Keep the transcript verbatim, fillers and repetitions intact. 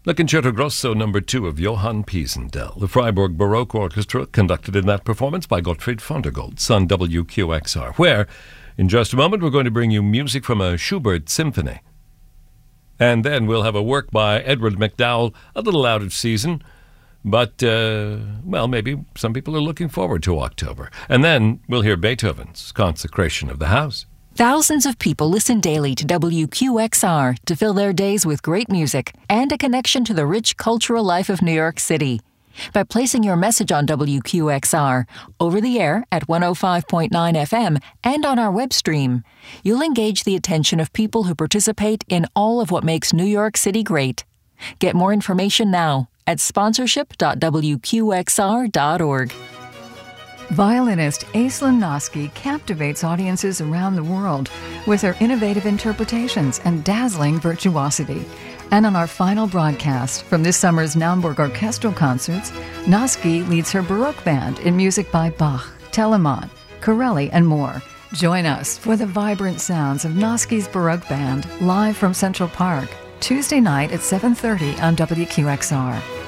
The Concerto Grosso number two of Johann Piesendel, the Freiburg Baroque Orchestra, conducted in that performance by Gottfried von der Goltz on W Q X R, where, in just a moment, we're going to bring you music from a Schubert symphony. And then we'll have a work by Edward MacDowell, a little out of season, but, uh, well, maybe some people are looking forward to October. And then we'll hear Beethoven's Consecration of the House. Thousands of people listen daily to W Q X R to fill their days with great music and a connection to the rich cultural life of New York City. By placing your message on W Q X R, over the air at one oh five point nine F M and on our web stream, you'll engage the attention of people who participate in all of what makes New York City great. Get more information now at sponsorship dot w q x r dot org. Violinist Aislinn Noski captivates audiences around the world with her innovative interpretations and dazzling virtuosity. And on our final broadcast from this summer's Naumburg Orchestral Concerts, Noski leads her Baroque band in music by Bach, Telemann, Corelli, and more. Join us for the vibrant sounds of Noski's Baroque band live from Central Park, Tuesday night at seven thirty on W Q X R.